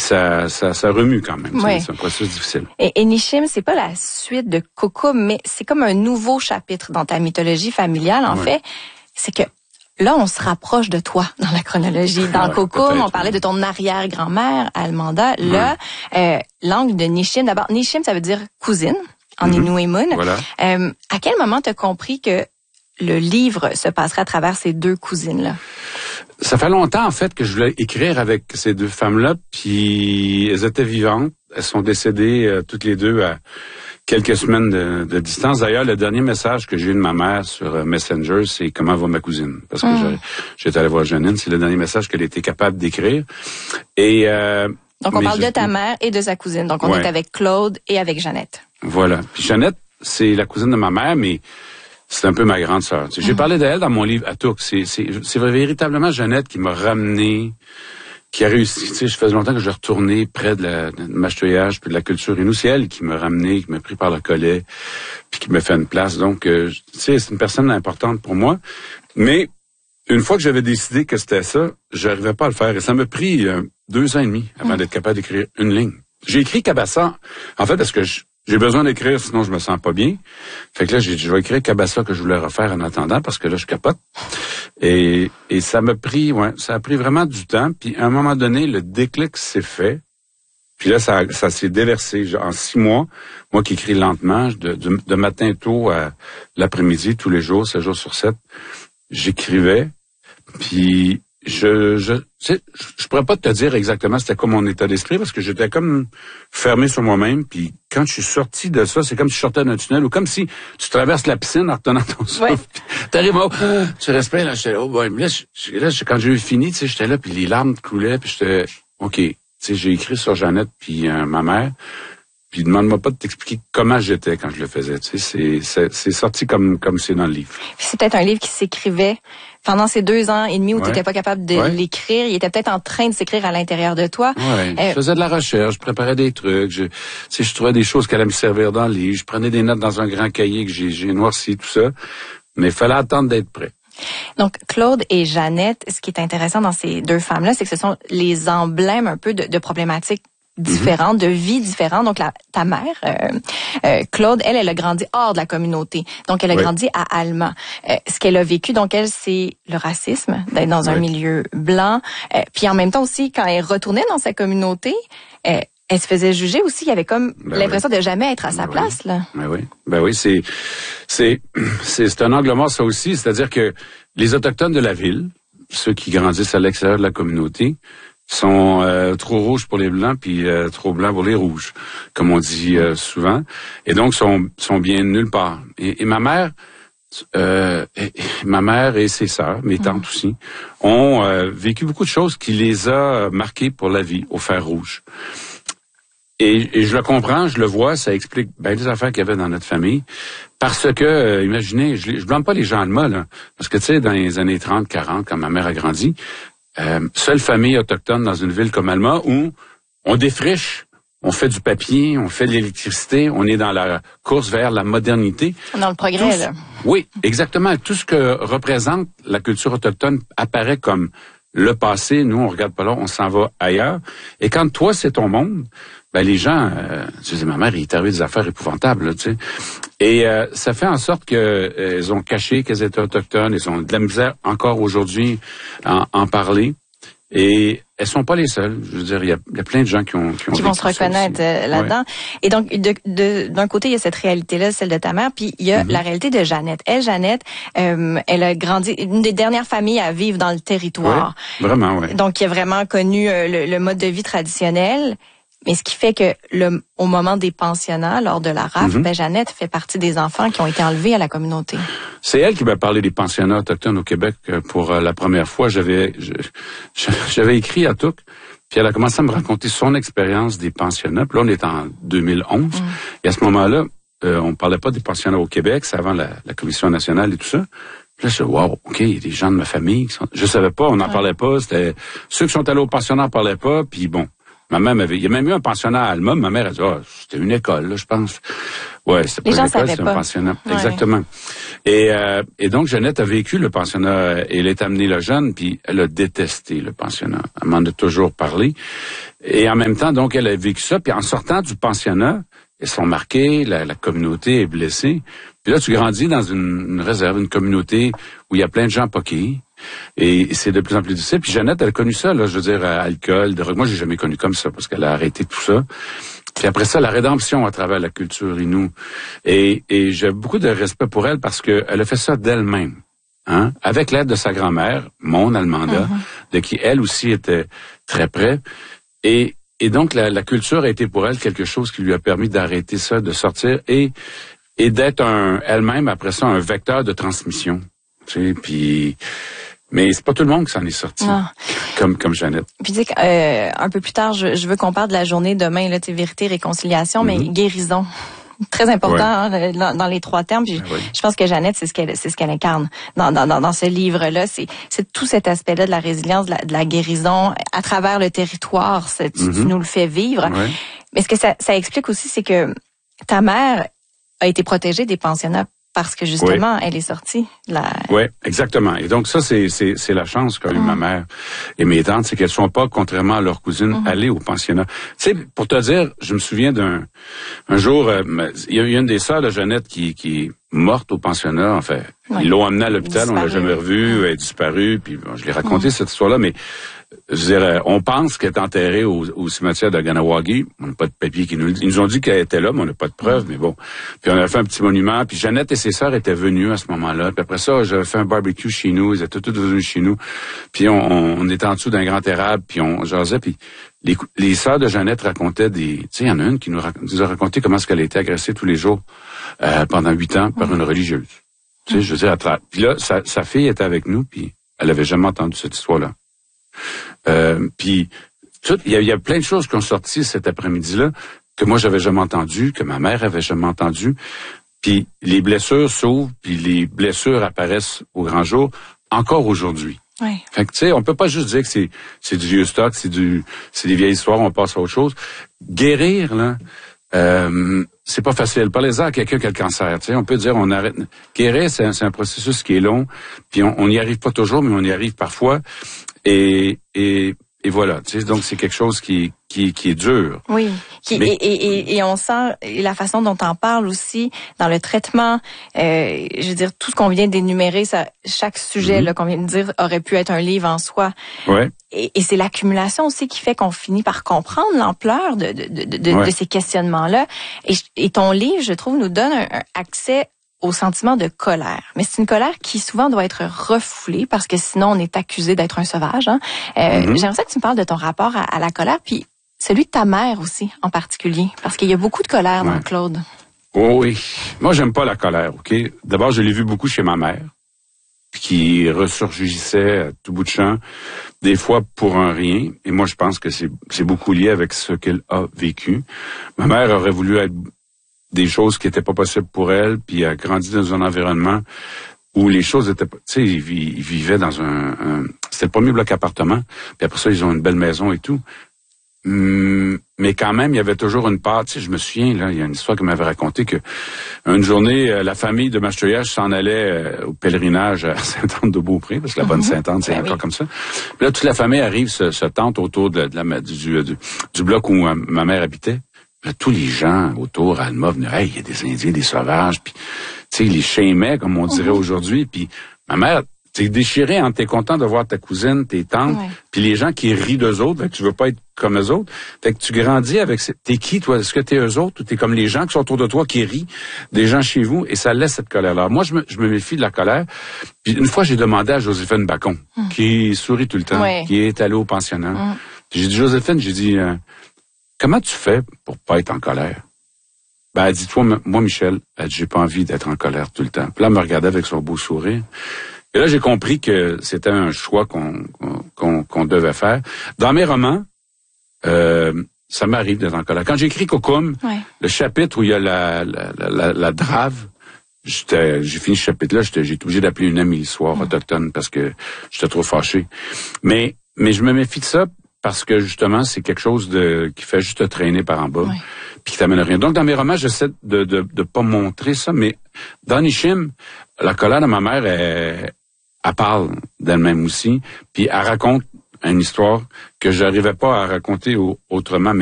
ça remue quand même. Oui. C'est un processus difficile. Et Nishim, c'est pas la suite de Kokum, mais c'est comme un nouveau chapitre dans ta mythologie familiale. En fait, c'est que là, on se rapproche de toi dans la chronologie. Dans Kokum, on parlait de ton arrière-grand-mère, Almanda. Là, l'angle de Nishim, d'abord, Nishim, ça veut dire cousine en Inuimun. Voilà. À quel moment t'as compris que le livre se passerait à travers ces deux cousines-là? Ça fait longtemps, en fait, que je voulais écrire avec ces deux femmes-là, puis elles étaient vivantes. Elles sont décédées toutes les deux à quelques semaines de distance. D'ailleurs, le dernier message que j'ai eu de ma mère sur Messenger, c'est « Comment va ma cousine? » Parce que j'étais allé voir Janine. C'est le dernier message qu'elle était capable d'écrire. Et donc, on parle de ta mère et de sa cousine. Donc, on est avec Claude et avec Jeannette. Voilà. Puis Jeannette, c'est la cousine de ma mère, mais c'est un peu ma grande sœur. Tu sais, j'ai parlé d'elle dans mon livre Atouk. C'est véritablement Jeannette qui m'a ramené, qui a réussi. Tu sais, je faisais longtemps que je retournais près de Macheteuillage puis de la culture Innu. C'est elle qui m'a ramené, qui m'a pris par le collet, puis qui m'a fait une place. Donc, tu sais, c'est une personne importante pour moi. Mais une fois que j'avais décidé que c'était ça, j'arrivais pas à le faire. Et ça m'a pris 2 ans et demi avant d'être capable d'écrire une ligne. J'ai écrit Cabassa, en fait, parce que j'ai besoin d'écrire, sinon je me sens pas bien. Fait que là, je vais écrire Cabassa que je voulais refaire en attendant, parce que là, je capote. Et ça m'a pris, ça a pris vraiment du temps. Puis à un moment donné, le déclic s'est fait. Puis là, ça s'est déversé. En 6 mois, moi qui écris lentement, de matin tôt à l'après-midi, tous les jours, 7 jours sur 7, j'écrivais. Puis je pourrais pas te dire exactement c'était quoi mon état d'esprit parce que j'étais comme fermé sur moi-même. Puis quand je suis sorti de ça, c'est comme si je sortais d'un tunnel ou comme si tu traverses la piscine en retenant ton souffle. T'arrives au tu respires, là, j'étais là, quand j'ai eu fini, tu sais, j'étais là, puis les larmes coulaient, puis j'étais OK. Tu sais, j'ai écrit sur Jeannette puis ma mère. Puis demande-moi pas de t'expliquer comment j'étais quand je le faisais. Tu sais, c'est sorti comme c'est dans le livre. Puis c'est peut-être un livre qui s'écrivait pendant ces 2 ans et demi où tu n'étais pas capable de l'écrire. Il était peut-être en train de s'écrire à l'intérieur de toi. Je faisais de la recherche, je préparais des trucs. Je trouvais des choses qui allaient me servir dans le livre. Je prenais des notes dans un grand cahier que j'ai noirci, tout ça. Mais il fallait attendre d'être prêt. Donc, Claude et Jeannette, ce qui est intéressant dans ces 2 femmes-là, c'est que ce sont les emblèmes un peu de problématiques différentes, de vies différentes. Donc, ta mère, Claude, elle a grandi hors de la communauté. Donc, elle a grandi à Alma. Ce qu'elle a vécu, donc, elle, c'est le racisme, d'être dans un milieu blanc. Puis, en même temps aussi, quand elle retournait dans sa communauté, elle se faisait juger aussi. Il y avait comme l'impression de jamais être à sa place, là. Ben oui, c'est un angle mort, ça aussi. C'est-à-dire que les Autochtones de la ville, ceux qui grandissent à l'extérieur de la communauté, sont trop rouges pour les blancs puis trop blancs pour les rouges, comme on dit souvent, et donc sont bien nulle part. Et ma mère et ses sœurs, mes tantes aussi, ont vécu beaucoup de choses qui les a marquées pour la vie au fer rouge. Et je le comprends, je le vois, ça explique bien des affaires qu'il y avait dans notre famille. Parce que, imaginez, je blâme pas les gens Alma, là, parce que tu sais, dans les années 30, 40, quand ma mère a grandi, seule famille autochtone dans une ville comme Alma où on défriche, on fait du papier, on fait de l'électricité, on est dans la course vers la modernité. Dans le progrès, là. Oui, exactement. Tout ce que représente la culture autochtone apparaît comme le passé. Nous, on regarde pas là, on s'en va ailleurs. Et quand toi, c'est ton monde, ben les gens, tu sais, ma mère, il est arrivé des affaires épouvantables, là, tu sais. Et ça fait en sorte que elles ont caché qu'elles étaient autochtones, elles ont de la misère encore aujourd'hui en parler. Et elles sont pas les seules. Je veux dire, il y a plein de gens qui vont se reconnaître là-dedans. Et donc, d'un côté, il y a cette réalité-là, celle de ta mère, puis il y a la réalité de Jeannette. Jeannette, elle a grandi, une des dernières familles à vivre dans le territoire. Oui, vraiment, oui. Donc, qui a vraiment connu le mode de vie traditionnel. Mais ce qui fait que au moment des pensionnats, lors de la rafle, Jeannette fait partie des enfants qui ont été enlevés à la communauté. C'est elle qui m'a parlé des pensionnats autochtones au Québec pour la première fois. J'avais écrit à Touc, puis elle a commencé à me raconter son expérience des pensionnats. Puis là, on est en 2011. Et à ce moment-là, on parlait pas des pensionnats au Québec, c'est avant la Commission nationale et tout ça. Puis là, je dis, wow, OK, il y a des gens de ma famille qui sont... Je savais pas, on n'en parlait pas. C'était ceux qui sont allés au pensionnat n'en parlaient pas, puis bon... Ma mère il y a même eu un pensionnat à Alma. Ma mère a dit, c'était une école, là, je pense. Ouais, c'était pas une école, c'était un pensionnat. Ouais. Exactement. Et donc, Jeannette a vécu le pensionnat. Elle est amenée là jeune, puis elle a détesté le pensionnat. Elle m'en a toujours parlé. Et en même temps, donc, elle a vécu ça. Puis en sortant du pensionnat, elles sont marquées, la communauté est blessée. Puis là, tu grandis dans une réserve, une communauté où il y a plein de gens poqués. Et c'est de plus en plus difficile. Puis Jeannette, elle a connu ça, là, je veux dire, alcool, drogue. Moi, j'ai jamais connu comme ça, parce qu'elle a arrêté tout ça. Puis après ça, la rédemption à travers la culture Innu. Et j'ai beaucoup de respect pour elle parce que elle a fait ça d'elle-même. Hein? Avec l'aide de sa grand-mère, Mone Almanda, de qui elle aussi était très près. Et donc, la culture a été pour elle quelque chose qui lui a permis d'arrêter ça, de sortir et d'être elle-même, après ça, un vecteur de transmission. Tu sais, puis... Mais c'est pas tout le monde qui s'en est sorti, comme Jeannette. Puis tu sais, un peu plus tard, je veux qu'on parle de la journée demain, là, vérité, réconciliation, mais guérison. Très important dans les 3 termes. Puis je pense que Jeannette, c'est ce qu'elle incarne dans ce livre-là. C'est tout cet aspect-là de la résilience, de la guérison à travers le territoire. Tu nous le fais vivre. Mais ce que ça explique aussi, c'est que ta mère a été protégée des pensionnats parce que justement, elle est sortie. Oui, exactement. Et donc ça, c'est la chance qu'a eu ma mère et mes tantes, c'est qu'elles sont pas, contrairement à leurs cousines, allées au pensionnat. Tu sais, pour te dire, je me souviens d'un jour, il y a une des sœurs de Jeannette qui est morte au pensionnat, en fait. Ils l'ont amenée à l'hôpital, on l'a jamais revue, elle est disparue, puis bon, je l'ai raconté cette histoire-là, mais je veux dire, on pense qu'elle est enterrée au cimetière de Ganawagi. On n'a pas de papier qui nous le dit. Ils nous ont dit qu'elle était là, mais on n'a pas de preuves, mais bon. Puis on a fait un petit monument, puis Jeannette et ses sœurs étaient venues à ce moment-là. Puis après ça, j'avais fait un barbecue chez nous, ils étaient toutes venus chez nous. Puis on était en dessous d'un grand érable, puis on jasait, puis les sœurs de Jeannette racontaient tu sais, il y en a une qui nous a raconté comment est-ce qu'elle a été agressée tous les jours pendant 8 ans par une religieuse. Tu sais, je veux dire, puis là, sa fille était avec nous, puis elle avait jamais entendu cette histoire-là. Puis il y a plein de choses qui ont sorti cet après-midi-là que moi j'avais jamais entendu, que ma mère avait jamais entendu. Puis les blessures s'ouvrent, puis les blessures apparaissent au grand jour encore aujourd'hui. Oui. Fait que tu sais, on peut pas juste dire que c'est du vieux stock, c'est des vieilles histoires, on passe à autre chose. Guérir là, c'est pas facile. Parlez-en à quelqu'un qui a le cancer. Tu sais, on peut dire on arrête. Guérir, c'est un processus qui est long, puis on n'y arrive pas toujours, mais on y arrive parfois. Et voilà, tu sais, donc c'est quelque chose qui est dur. Oui, et on sent la façon dont on parle aussi dans le traitement. Je veux dire, tout ce qu'on vient d'énumérer, chaque sujet là qu'on vient de dire aurait pu être un livre en soi. Ouais. Et c'est l'accumulation aussi qui fait qu'on finit par comprendre l'ampleur de ces questionnements-là. Et ton livre, je trouve, nous donne un accès au sentiment de colère. Mais c'est une colère qui souvent doit être refoulée parce que sinon on est accusé d'être un sauvage. Hein? J'aimerais ça que tu me parles de ton rapport à la colère, puis celui de ta mère aussi en particulier, parce qu'il y a beaucoup de colère dans Claude. Oh oui. Moi, j'aime pas la colère, OK? D'abord, je l'ai vu beaucoup chez ma mère, qui ressurgissait à tout bout de champ, des fois pour un rien. Et moi, je pense que c'est beaucoup lié avec ce qu'elle a vécu. Ma mère aurait voulu être des choses qui étaient pas possibles pour elle, puis elle a grandi dans un environnement où les choses étaient pas... Tu sais, ils vivaient dans c'était le premier bloc appartement, puis après ça, ils ont une belle maison et tout. Mais quand même, il y avait toujours une part... Tu sais, je me souviens, là, il y a une histoire qu'elle m'avait racontée que une journée, la famille de Mastoyage s'en allait au pèlerinage à Sainte-Anne-de-Beaupré, parce que la bonne Sainte-Anne, c'est encore comme ça. Puis là, toute la famille arrive, se tente autour du bloc où ma mère habitait. Là, tous les gens autour à Alma venaient, hey, il y a des Indiens, des sauvages, puis tu sais, ils les chaimaient, comme on dirait aujourd'hui, puis ma mère, t'es déchirée, hein, t'es content de voir ta cousine, tes tantes, puis les gens qui rient d'eux autres, fait que tu veux pas être comme eux autres, fait que tu grandis avec, t'es qui, toi? Est-ce que t'es eux autres, ou t'es comme les gens qui sont autour de toi, qui rient, des gens chez vous, et ça laisse cette colère-là. Moi, je me méfie de la colère, puis une fois, j'ai demandé à Joséphine Bacon, qui sourit tout le temps, qui est allée au pensionnat, puis j'ai dit, Joséphine, comment tu fais pour pas être en colère? Ben, elle dit, moi, Michel, elle dit, j'ai pas envie d'être en colère tout le temps. Puis là, elle me regardait avec son beau sourire. Et là, j'ai compris que c'était un choix qu'on devait faire. Dans mes romans, ça m'arrive d'être en colère. Quand j'écris Kokoum, le chapitre où il y a la drave, j'ai fini ce chapitre-là, j'ai été obligé d'appeler une amie le soir autochtone parce que j'étais trop fâché. Mais je me méfie de ça. parce que justement, c'est quelque chose qui fait juste te traîner par en bas, ouais. puis qui t'amène rien. Donc, dans mes romans, j'essaie de pas montrer ça, mais dans Nishim, la colère de ma mère, elle parle d'elle-même aussi, puis elle raconte une histoire que j'arrivais pas à raconter autrement, mais